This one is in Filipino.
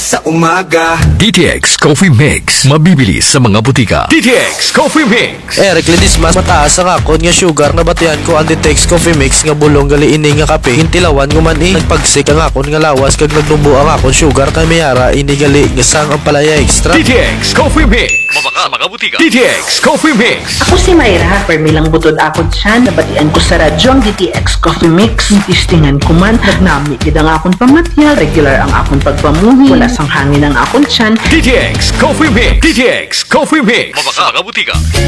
sa umaga. DTX Coffee Mix. Mabibili sa mga butika. DTX Coffee Mix. Eric Ledis mas mataas ang akon nga sugar na batian ko ang DTX Coffee Mix nga bulong gali ini nga kape. Hintilawan ko man nagpagsik ang akon nga lawas kag nagnubo ang akon sugar kay mayara ini gali nga sang ang palaya extra. DTX Coffee Mix. Mabaka mga butika. DTX Coffee Mix. Ako si Mayra, permilang butod ako dyan, nabatian ko sa radyo ang DTX Coffee Mix. Tistingan ko man, nagnami gid ang akong pamatyal, regular ang akong pagpamuhi, wala sang hangin ang akong tiyan. DTX Coffee Mix. DTX Coffee Mix. Mabaka mga butika.